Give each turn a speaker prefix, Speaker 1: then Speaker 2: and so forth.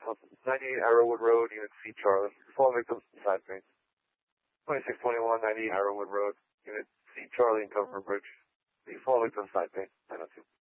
Speaker 1: 98 Arrowwood Road, Unit C, Charlie. Fallen victims side pane. 2621, 98 Arrowwood Road, Unit C, Charlie, and Cover Bridge. The fallen victims side pane. 902.